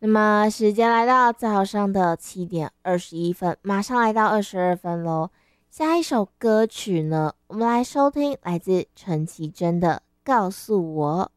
那么时间来到早上的7:21，马上来到22分喽。下一首歌曲呢，我们来收听来自陈绮贞的《告诉我》。